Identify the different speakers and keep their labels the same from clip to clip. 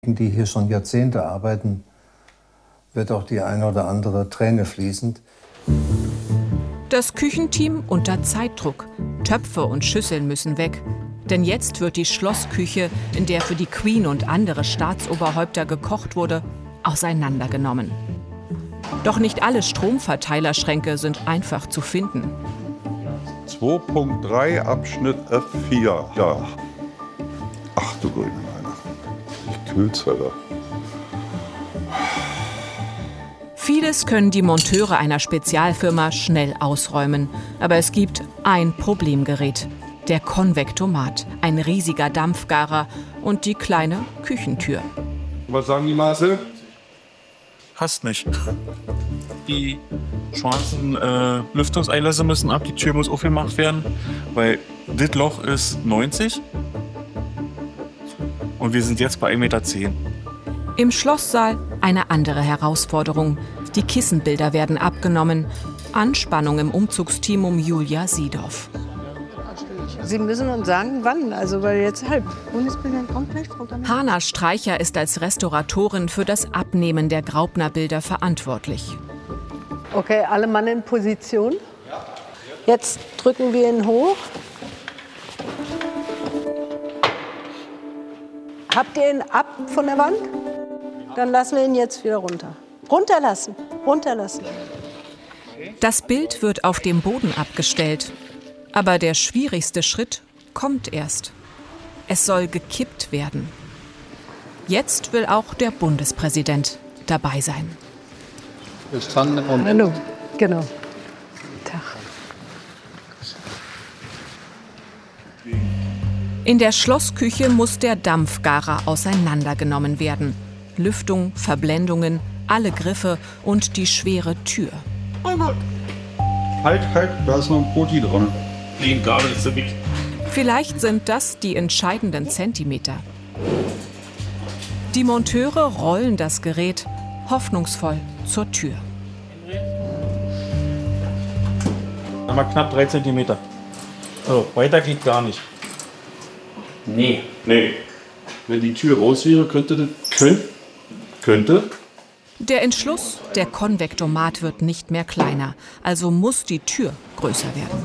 Speaker 1: die hier schon Jahrzehnte arbeiten, wird auch die eine oder andere Träne fließen.
Speaker 2: Das Küchenteam unter Zeitdruck. Töpfe und Schüsseln müssen weg. Denn jetzt wird die Schlossküche, in der für die Queen und andere Staatsoberhäupter gekocht wurde, auseinandergenommen. Doch nicht alle Stromverteilerschränke sind einfach zu finden.
Speaker 3: 2.3 Abschnitt F4. Ja. Ach du grüne Neune. Die Kühlzelle.
Speaker 2: Vieles können die Monteure einer Spezialfirma schnell ausräumen. Aber es gibt ein Problemgerät. Der Konvektomat, ein riesiger Dampfgarer und die kleine Küchentür.
Speaker 3: Was sagen die Maße?
Speaker 4: Passt nicht. Die schwarzen Lüftungseinlässe müssen ab, die Tür muss aufgemacht werden, weil das Loch ist 90 und wir sind jetzt bei 1,10 Meter.
Speaker 2: Im Schlosssaal eine andere Herausforderung. Die Kissenbilder werden abgenommen. Anspannung im Umzugsteam um Julia Siedorf.
Speaker 5: Sie müssen uns sagen, wann, also weil jetzt halb. Bundespräsident kommt gleich, Frau Dommer.
Speaker 2: Hanna Streicher ist als Restauratorin für das Abnehmen der Graupner-Bilder verantwortlich.
Speaker 5: Okay, alle Mann in Position. Jetzt drücken wir ihn hoch. Habt ihr ihn ab von der Wand? Dann lassen wir ihn jetzt wieder runter. Runterlassen, runterlassen.
Speaker 2: Das Bild wird auf dem Boden abgestellt. Aber der schwierigste Schritt kommt erst. Es soll gekippt werden. Jetzt will auch der Bundespräsident dabei sein.
Speaker 5: Hallo, genau. Tag.
Speaker 2: In der Schlossküche muss der Dampfgarer auseinandergenommen werden. Lüftung, Verblendungen, alle Griffe und die schwere Tür.
Speaker 3: Halt, da ist noch ein Broti dran.
Speaker 4: Nee, gar nicht so dick.
Speaker 2: Vielleicht sind das die entscheidenden Zentimeter. Die Monteure rollen das Gerät hoffnungsvoll zur Tür.
Speaker 4: Aber knapp 3 Zentimeter. Also, weiter geht gar nicht.
Speaker 6: Nee.
Speaker 7: Wenn die Tür raus wäre, könnte.
Speaker 2: Der Entschluss, der Konvektomat wird nicht mehr kleiner, also muss die Tür größer werden.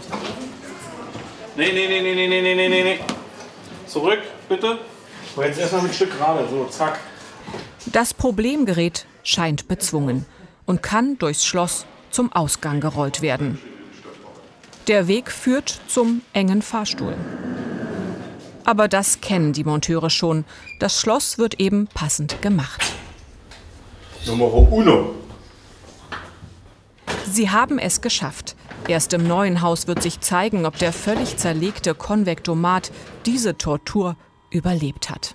Speaker 4: Nee. Zurück, bitte. So, jetzt erstmal ein Stück gerade. So, zack.
Speaker 2: Das Problemgerät scheint bezwungen und kann durchs Schloss zum Ausgang gerollt werden. Der Weg führt zum engen Fahrstuhl. Aber das kennen die Monteure schon. Das Schloss wird eben passend gemacht.
Speaker 7: Numero uno.
Speaker 2: Sie haben es geschafft. Erst im neuen Haus wird sich zeigen, ob der völlig zerlegte Konvektomat diese Tortur überlebt hat.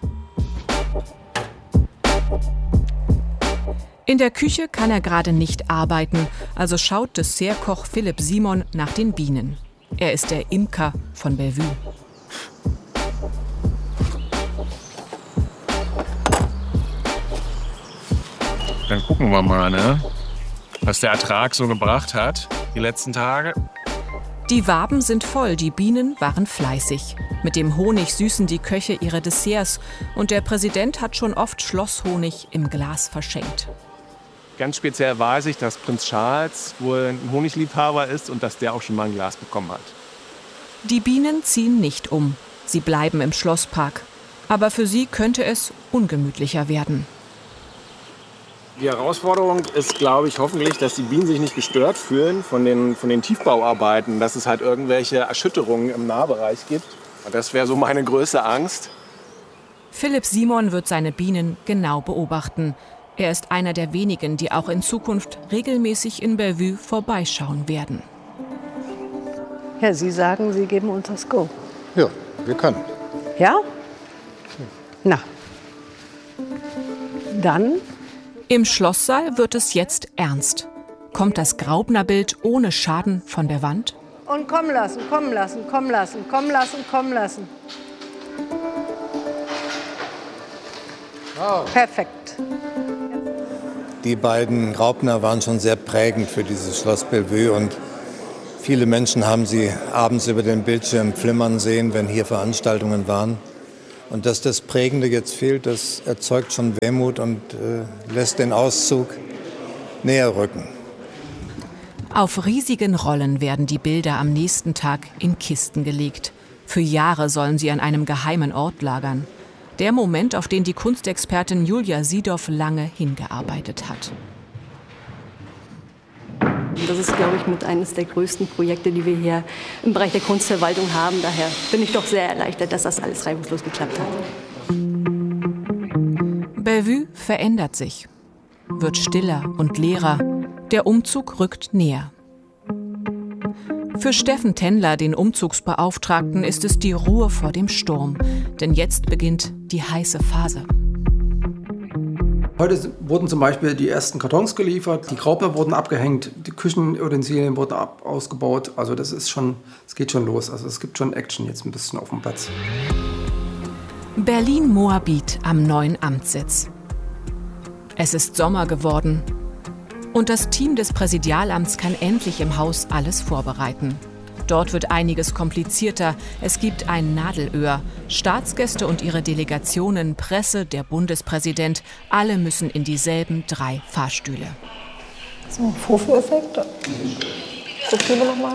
Speaker 2: In der Küche kann er gerade nicht arbeiten, also schaut Dessertkoch Philipp Simon nach den Bienen. Er ist der Imker von Bellevue.
Speaker 8: Dann gucken wir mal, ne? Was der Ertrag so gebracht hat die letzten Tage.
Speaker 2: Die Waben sind voll, die Bienen waren fleißig. Mit dem Honig süßen die Köche ihre Desserts und der Präsident hat schon oft Schlosshonig im Glas verschenkt.
Speaker 9: Ganz speziell weiß ich, dass Prinz Charles wohl ein Honigliebhaber ist und dass der auch schon mal ein Glas bekommen hat.
Speaker 2: Die Bienen ziehen nicht um, sie bleiben im Schlosspark. Aber für sie könnte es ungemütlicher werden.
Speaker 9: Die Herausforderung ist, glaube ich, hoffentlich, dass die Bienen sich nicht gestört fühlen von den Tiefbauarbeiten, dass es halt irgendwelche Erschütterungen im Nahbereich gibt. Und das wäre so meine größte Angst.
Speaker 2: Philipp Simon wird seine Bienen genau beobachten. Er ist einer der wenigen, die auch in Zukunft regelmäßig in Bellevue vorbeischauen werden.
Speaker 5: Ja, Sie sagen, Sie geben uns das Go.
Speaker 1: Ja, wir können.
Speaker 5: Ja? Na. Dann.
Speaker 2: Im Schlosssaal wird es jetzt ernst. Kommt das Graupner-Bild ohne Schaden von der Wand?
Speaker 5: Und kommen lassen.
Speaker 1: Wow.
Speaker 5: Perfekt.
Speaker 1: Die beiden Graupner waren schon sehr prägend für dieses Schloss Bellevue und viele Menschen haben sie abends über den Bildschirm flimmern sehen, wenn hier Veranstaltungen waren. Und dass das Prägende jetzt fehlt, das erzeugt schon Wehmut und lässt den Auszug näher rücken.
Speaker 2: Auf riesigen Rollen werden die Bilder am nächsten Tag in Kisten gelegt. Für Jahre sollen sie an einem geheimen Ort lagern. Der Moment, auf den die Kunstexpertin Julia Siedow lange hingearbeitet hat.
Speaker 10: Das ist, glaube ich, mit eines der größten Projekte, die wir hier im Bereich der Kunstverwaltung haben. Daher bin ich doch sehr erleichtert, dass das alles reibungslos geklappt hat.
Speaker 2: Bellevue verändert sich, wird stiller und leerer. Der Umzug rückt näher. Für Steffen Tendler, den Umzugsbeauftragten, ist es die Ruhe vor dem Sturm. Denn jetzt beginnt die heiße Phase.
Speaker 11: Heute wurden zum Beispiel die ersten Kartons geliefert, die Graupel wurden abgehängt, die Küchenutensilien wurden ausgebaut. Also es geht schon los. Also es gibt schon Action jetzt ein bisschen auf dem Platz.
Speaker 2: Berlin-Moabit am neuen Amtssitz. Es ist Sommer geworden. Und das Team des Präsidialamts kann endlich im Haus alles vorbereiten. Dort wird einiges komplizierter. Es gibt ein Nadelöhr. Staatsgäste und ihre Delegationen, Presse, der Bundespräsident, alle müssen in dieselben 3 Fahrstühle.
Speaker 12: So, Vorführeffekt. Probieren wir nochmal.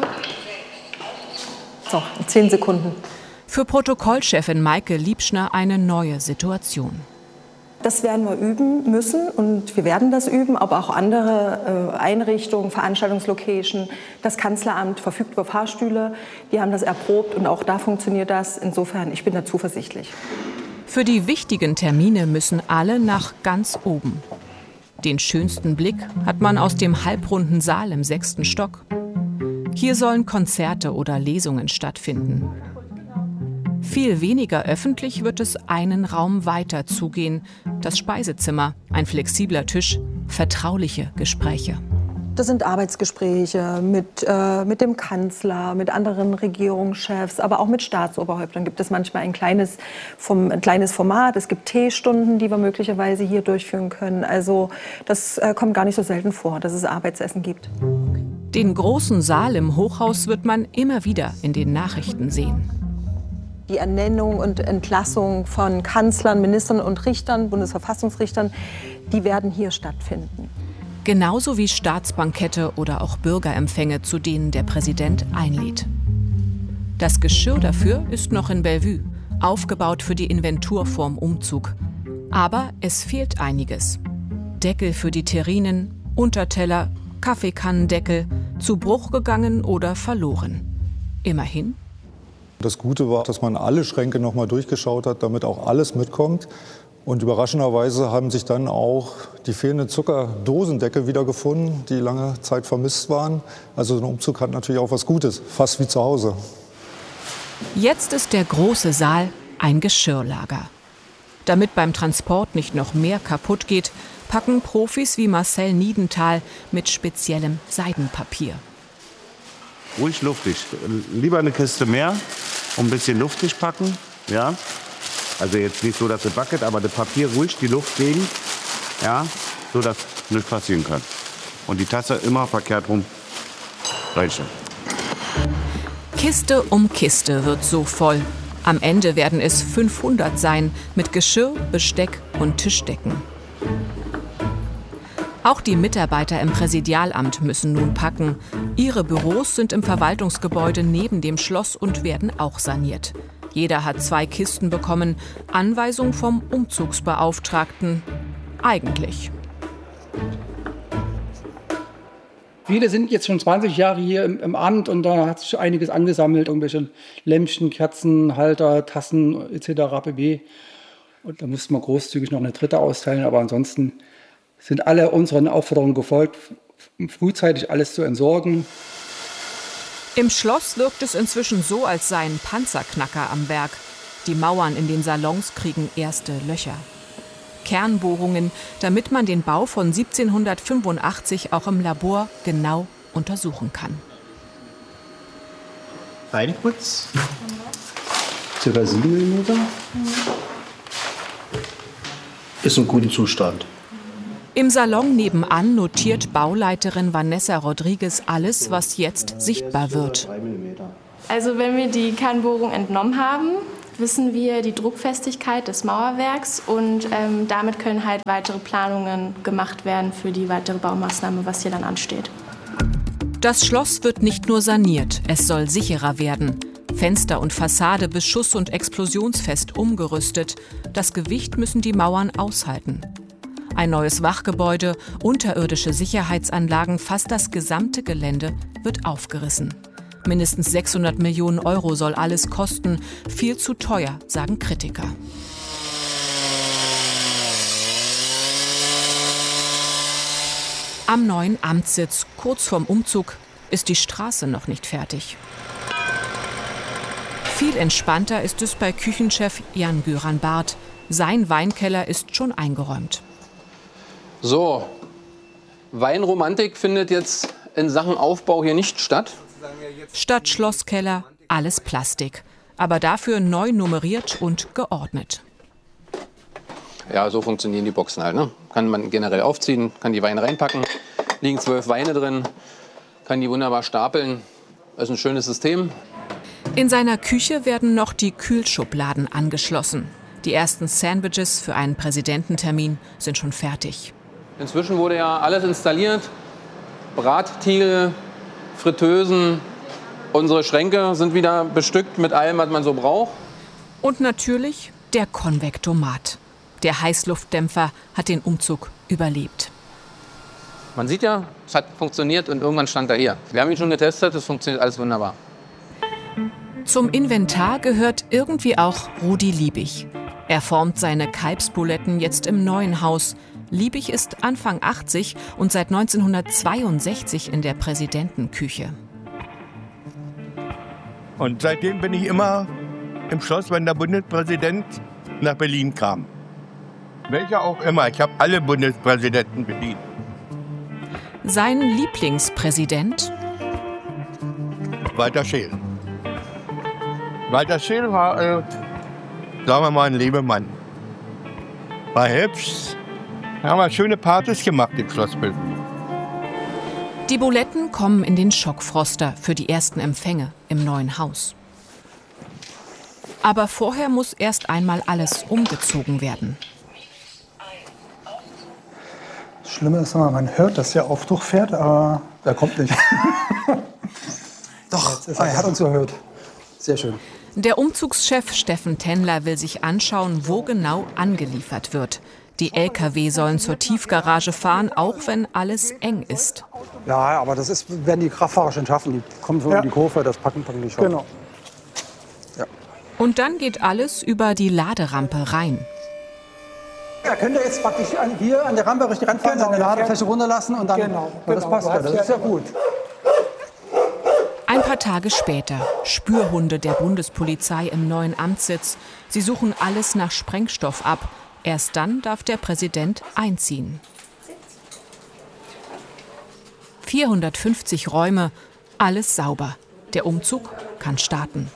Speaker 12: So, in 10 Sekunden.
Speaker 2: Für Protokollchefin Maike Liebschner eine neue Situation.
Speaker 12: Das werden wir üben müssen und wir werden das üben, aber auch andere Einrichtungen, Veranstaltungslocation. Das Kanzleramt verfügt über Fahrstühle, die haben das erprobt und auch da funktioniert das. Insofern, ich bin da zuversichtlich.
Speaker 2: Für die wichtigen Termine müssen alle nach ganz oben. Den schönsten Blick hat man aus dem halbrunden Saal im 6. Stock. Hier sollen Konzerte oder Lesungen stattfinden. Viel weniger öffentlich wird es einen Raum weiter zugehen. Das Speisezimmer, ein flexibler Tisch, vertrauliche Gespräche.
Speaker 12: Das sind Arbeitsgespräche mit dem Kanzler, mit anderen Regierungschefs, aber auch mit Staatsoberhäuptern gibt es manchmal ein kleines Format. Es gibt Teestunden, die wir möglicherweise hier durchführen können. Also das kommt gar nicht so selten vor, dass es Arbeitsessen gibt.
Speaker 2: Den großen Saal im Hochhaus wird man immer wieder in den Nachrichten sehen.
Speaker 12: Die Ernennung und Entlassung von Kanzlern, Ministern und Richtern, Bundesverfassungsrichtern, die werden hier stattfinden.
Speaker 2: Genauso wie Staatsbankette oder auch Bürgerempfänge, zu denen der Präsident einlädt. Das Geschirr dafür ist noch in Bellevue, aufgebaut für die Inventur vorm Umzug. Aber es fehlt einiges. Deckel für die Terrinen, Unterteller, Kaffeekannendeckel, zu Bruch gegangen oder verloren. Immerhin.
Speaker 13: Das Gute war, dass man alle Schränke noch mal durchgeschaut hat, damit auch alles mitkommt. Und überraschenderweise haben sich dann auch die fehlenden Zuckerdosendeckel wiedergefunden, die lange Zeit vermisst waren. Also ein Umzug hat natürlich auch was Gutes, fast wie zu Hause.
Speaker 2: Jetzt ist der große Saal ein Geschirrlager. Damit beim Transport nicht noch mehr kaputt geht, packen Profis wie Marcel Niedenthal mit speziellem Seidenpapier.
Speaker 14: Ruhig luftig. Lieber eine Kiste mehr und ein bisschen luftig packen. Ja? Also jetzt nicht so, dass es wackelt, aber das Papier ruhig die Luft geben, ja? So dass nichts passieren kann. Und die Tasse immer verkehrt rum reinstellen.
Speaker 2: Kiste um Kiste wird so voll. Am Ende werden es 500 sein mit Geschirr, Besteck und Tischdecken. Auch die Mitarbeiter im Präsidialamt müssen nun packen. Ihre Büros sind im Verwaltungsgebäude neben dem Schloss und werden auch saniert. Jeder hat 2 Kisten bekommen. Anweisung vom Umzugsbeauftragten. Eigentlich.
Speaker 11: Viele sind jetzt schon 20 Jahre hier im Amt und da hat sich einiges angesammelt. Irgendwelche Lämpchen, Kerzen, Halter, Tassen etc. pp. Und da mussten wir großzügig noch eine dritte austeilen. Aber ansonsten sind alle unseren Aufforderungen gefolgt, frühzeitig alles zu entsorgen.
Speaker 2: Im Schloss wirkt es inzwischen so, als seien Panzerknacker am Werk. Die Mauern in den Salons kriegen erste Löcher. Kernbohrungen, damit man den Bau von 1785 auch im Labor genau untersuchen kann.
Speaker 15: Reinputz, ca. 7 mm. Ist in gutem Zustand.
Speaker 2: Im Salon nebenan notiert Bauleiterin Vanessa Rodriguez alles, was jetzt sichtbar wird.
Speaker 16: Also wenn wir die Kernbohrung entnommen haben, wissen wir die Druckfestigkeit des Mauerwerks und damit können halt weitere Planungen gemacht werden für die weitere Baumaßnahme, was hier dann ansteht.
Speaker 2: Das Schloss wird nicht nur saniert, es soll sicherer werden. Fenster und Fassade beschuss- und explosionsfest umgerüstet. Das Gewicht müssen die Mauern aushalten. Ein neues Wachgebäude, unterirdische Sicherheitsanlagen, fast das gesamte Gelände wird aufgerissen. Mindestens 600 Millionen Euro soll alles kosten. Viel zu teuer, sagen Kritiker. Am neuen Amtssitz, kurz vorm Umzug, ist die Straße noch nicht fertig. Viel entspannter ist es bei Küchenchef Jan-Göran Barth. Sein Weinkeller ist schon eingeräumt.
Speaker 17: So, Weinromantik findet jetzt in Sachen Aufbau hier nicht statt.
Speaker 2: Statt Schlosskeller alles Plastik, aber dafür neu nummeriert und geordnet.
Speaker 17: Ja, so funktionieren die Boxen halt. Ne? Kann man generell aufziehen, kann die Weine reinpacken, liegen 12 Weine drin, kann die wunderbar stapeln. Das ist ein schönes System.
Speaker 2: In seiner Küche werden noch die Kühlschubladen angeschlossen. Die ersten Sandwiches für einen Präsidententermin sind schon fertig.
Speaker 17: Inzwischen wurde ja alles installiert. Brattiegel, Fritteusen, unsere Schränke sind wieder bestückt mit allem, was man so braucht.
Speaker 2: Und natürlich der Konvektomat. Der Heißluftdämpfer hat den Umzug überlebt.
Speaker 17: Man sieht ja, es hat funktioniert und irgendwann stand er hier. Wir haben ihn schon getestet, es funktioniert alles wunderbar.
Speaker 2: Zum Inventar gehört irgendwie auch Rudi Liebig. Er formt seine Kalbsbuletten jetzt im neuen Haus. Liebig ist Anfang 80 und seit 1962 in der Präsidentenküche.
Speaker 18: Und seitdem bin ich immer im Schloss, wenn der Bundespräsident nach Berlin kam. Welcher auch immer. Ich habe alle Bundespräsidenten bedient.
Speaker 2: Sein Lieblingspräsident?
Speaker 18: Walter Scheel. Walter Scheel war, sagen wir mal, ein Lebemann. War hübsch. Haben wir schöne Partys gemacht im Schloss Bellevue.
Speaker 2: Die Buletten kommen in den Schockfroster für die ersten Empfänge im neuen Haus. Aber vorher muss erst einmal alles umgezogen werden.
Speaker 19: Das Schlimme ist, man hört, dass der Aufzug fährt, aber er kommt nicht. Doch, er hat uns gehört. Sehr schön.
Speaker 2: Der Umzugschef Steffen Tennler will sich anschauen, wo genau angeliefert wird. Die Lkw sollen zur Tiefgarage fahren, auch wenn alles eng ist.
Speaker 19: Ja, aber das werden die Kraftfahrer schon schaffen. Die kommen so in die Kurve, das packen die schon. Genau. Ja.
Speaker 2: Und dann geht alles über die Laderampe rein.
Speaker 19: Ja, könnt ihr jetzt praktisch hier an der Rampe richtig ranfahren, seine Ladefläche runterlassen und dann das passt ja. Das ist ja gut.
Speaker 2: Ein paar Tage später, Spürhunde der Bundespolizei im neuen Amtssitz. Sie suchen alles nach Sprengstoff ab. Erst dann darf der Präsident einziehen. 450 Räume, alles sauber. Der Umzug kann starten.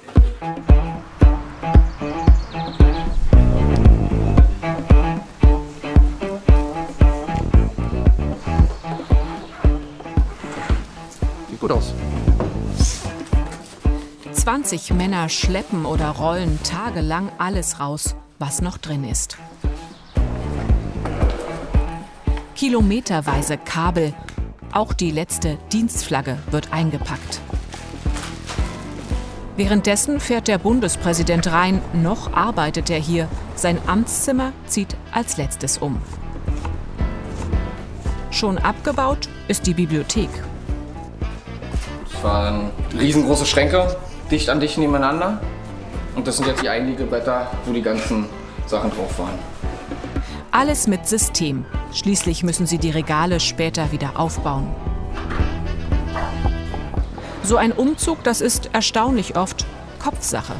Speaker 17: Sieht gut aus.
Speaker 2: 20 Männer schleppen oder rollen tagelang alles raus, was noch drin ist. Kilometerweise Kabel, auch die letzte Dienstflagge wird eingepackt. Währenddessen fährt der Bundespräsident rein, noch arbeitet er hier. Sein Amtszimmer zieht als letztes um. Schon abgebaut ist die Bibliothek.
Speaker 17: Das waren riesengroße Schränke, dicht an dicht nebeneinander. Und das sind jetzt die Einliegebretter, wo die ganzen Sachen drauf waren.
Speaker 2: Alles mit System. Schließlich müssen sie die Regale später wieder aufbauen. So ein Umzug, das ist erstaunlich oft Kopfsache.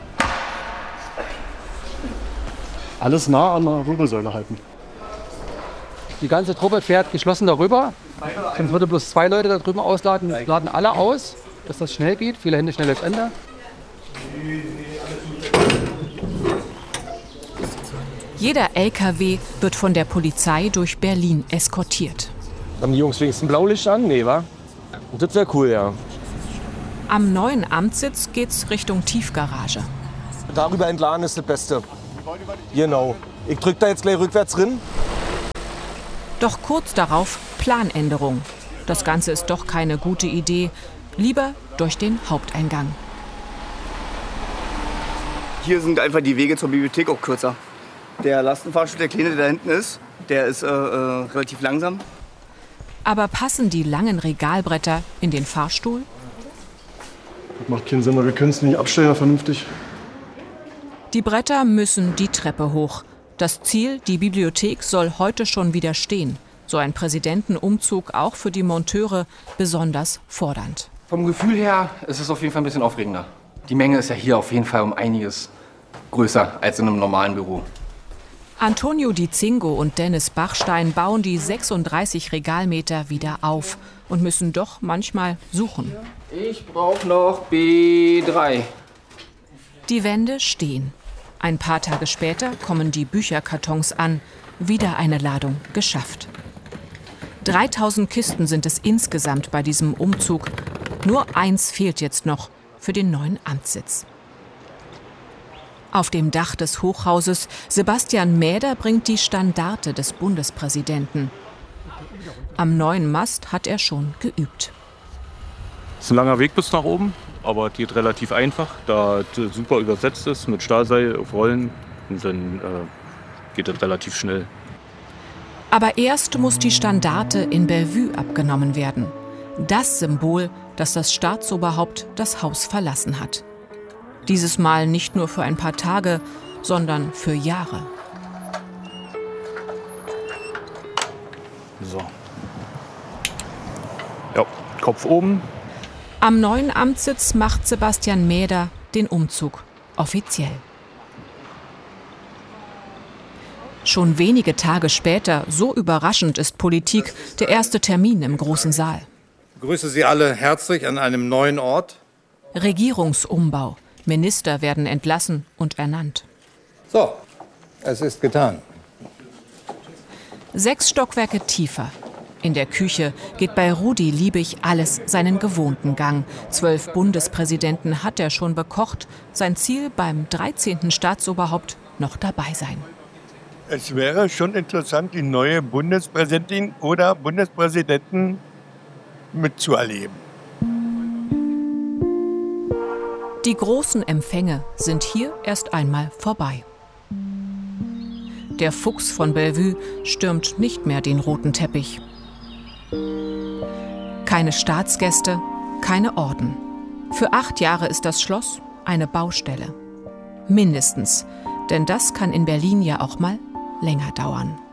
Speaker 15: Alles nah an der Wirbelsäule halten.
Speaker 11: Die ganze Truppe fährt geschlossen darüber. Sonst würde bloß 2 Leute da drüben ausladen. Die laden alle aus, dass das schnell geht. Viele Hände, schnelles Ende.
Speaker 2: Jeder LKW wird von der Polizei durch Berlin eskortiert.
Speaker 9: Haben die Jungs wenigstens ein Blaulicht an? Nee, wa? Das wäre cool, ja.
Speaker 2: Am neuen Amtssitz geht's Richtung Tiefgarage.
Speaker 9: darüber entladen ist das Beste. Genau. Ich drücke da jetzt gleich rückwärts drin.
Speaker 2: Doch kurz darauf Planänderung. Das Ganze ist doch keine gute Idee. Lieber durch den Haupteingang.
Speaker 20: Hier sind einfach die Wege zur Bibliothek auch kürzer. Der Lastenfahrstuhl, der kleine, der da hinten ist, der ist relativ langsam.
Speaker 2: Aber passen die langen Regalbretter in den Fahrstuhl?
Speaker 15: Das macht keinen Sinn, weil wir können es nicht abstellen vernünftig.
Speaker 2: Die Bretter müssen die Treppe hoch. Das Ziel, die Bibliothek, soll heute schon wieder stehen. So ein Präsidentenumzug auch für die Monteure besonders fordernd.
Speaker 6: Vom Gefühl her ist es auf jeden Fall ein bisschen aufregender. Die Menge ist ja hier auf jeden Fall um einiges größer als in einem normalen Büro.
Speaker 2: Antonio Di Zingo und Dennis Bachstein bauen die 36 Regalmeter wieder auf und müssen doch manchmal suchen.
Speaker 6: Ich brauche noch B3.
Speaker 2: Die Wände stehen. Ein paar Tage später kommen die Bücherkartons an. Wieder eine Ladung geschafft. 3000 Kisten sind es insgesamt bei diesem Umzug. Nur eins fehlt jetzt noch für den neuen Amtssitz. Auf dem Dach des Hochhauses Sebastian Mäder bringt die Standarte des Bundespräsidenten. Am neuen Mast hat er schon geübt.
Speaker 8: Es ist ein langer Weg bis nach oben, aber es geht relativ einfach, da es super übersetzt ist mit Stahlseil auf Rollen. Und dann geht das relativ schnell.
Speaker 2: Aber erst muss die Standarte in Bellevue abgenommen werden. Das Symbol, dass das Staatsoberhaupt das Haus verlassen hat. Dieses Mal nicht nur für ein paar Tage, sondern für Jahre.
Speaker 8: So. Ja, Kopf oben.
Speaker 2: Am neuen Amtssitz macht Sebastian Mäder den Umzug offiziell. Schon wenige Tage später, so überraschend ist Politik, der erste Termin im großen Saal.
Speaker 1: Ich begrüße Sie alle herzlich an einem neuen Ort.
Speaker 2: Regierungsumbau. Minister werden entlassen und ernannt.
Speaker 1: So, es ist getan.
Speaker 2: 6 Stockwerke tiefer. In der Küche geht bei Rudi Liebig alles seinen gewohnten Gang. 12 Bundespräsidenten hat er schon bekocht. Sein Ziel beim 13. Staatsoberhaupt noch dabei sein.
Speaker 18: Es wäre schon interessant, die neue Bundespräsidentin oder Bundespräsidenten mitzuerleben.
Speaker 2: Die großen Empfänge sind hier erst einmal vorbei. Der Fuchs von Bellevue stürmt nicht mehr den roten Teppich. Keine Staatsgäste, keine Orden. Für 8 Jahre ist das Schloss eine Baustelle. Mindestens, denn das kann in Berlin ja auch mal länger dauern.